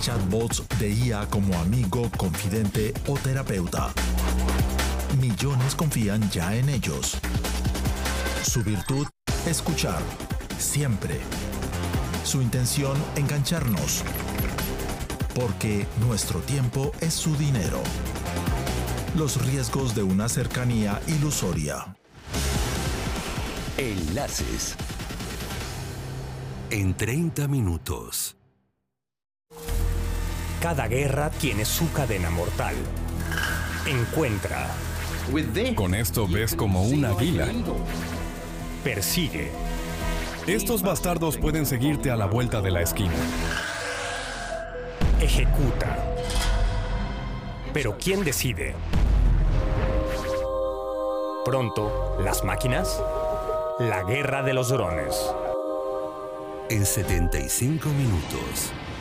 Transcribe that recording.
chatbots de IA como amigo, confidente o terapeuta. Millones confían ya en ellos. Su virtud, escuchar, siempre. Su intención, engancharnos. Porque nuestro tiempo es su dinero. Los riesgos de una cercanía ilusoria. Enlaces. En 30 minutos. Cada guerra tiene su cadena mortal. Encuentra. Con esto ves como un águila. Persigue. Estos bastardos pueden seguirte a la vuelta de la esquina. Ejecuta. Pero ¿quién decide? Pronto, ¿las máquinas? La guerra de los drones. En 75 minutos.